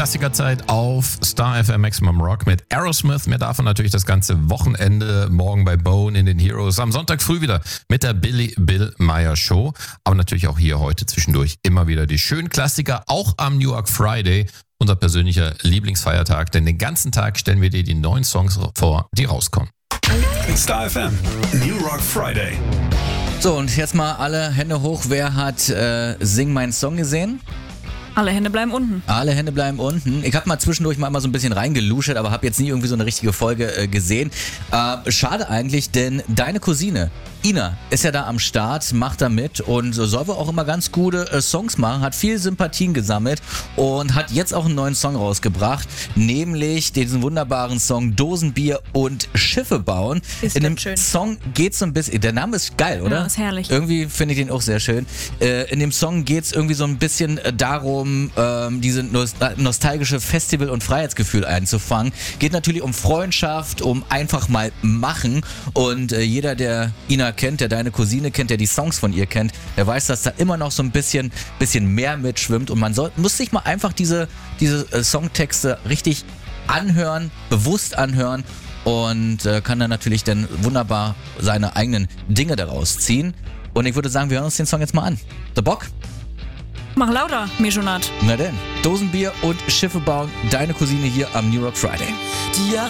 Klassikerzeit auf Star FM Maximum Rock mit Aerosmith. Mehr davon natürlich das ganze Wochenende. Morgen bei Bone in den Heroes. Am Sonntag früh wieder mit der Billy Bill Meyer Show. Aber natürlich auch hier heute zwischendurch immer wieder die schönen Klassiker. Auch am New York Friday. Unser persönlicher Lieblingsfeiertag. Denn den ganzen Tag stellen wir dir die neuen Songs vor, die rauskommen. Star FM New Rock Friday. So, und jetzt mal alle Hände hoch. Wer hat Sing meinen Song gesehen? Alle Hände bleiben unten. Alle Hände bleiben unten. Ich habe mal zwischendurch mal so ein bisschen reingeluschert, aber habe jetzt nie irgendwie so eine richtige Folge gesehen. Schade eigentlich, denn deine Cousine Ina ist ja da am Start, macht da mit und soll wohl auch immer ganz gute Songs machen, hat viel Sympathien gesammelt und hat jetzt auch einen neuen Song rausgebracht, nämlich diesen wunderbaren Song Dosenbier und Schiffe bauen. Ist in dem schön. Song geht's so ein bisschen, der Name ist geil, oder? Ja, ist herrlich. Irgendwie finde ich den auch sehr schön. In dem Song geht's irgendwie so ein bisschen darum, diese nostalgische Festival- und Freiheitsgefühl einzufangen. Geht natürlich um Freundschaft, um einfach mal machen und jeder, der Ina kennt, der deine Cousine kennt, der die Songs von ihr kennt, der weiß, dass da immer noch so ein bisschen mehr mitschwimmt und man muss sich mal einfach diese Songtexte richtig anhören, bewusst anhören und kann dann natürlich dann wunderbar seine eigenen Dinge daraus ziehen. Und ich würde sagen, wir hören uns den Song jetzt mal an. Der Bock? Mach lauter, Mejonat. Na denn, Dosenbier und Schiffe bauen, deine Cousine hier am New Rock Friday. Die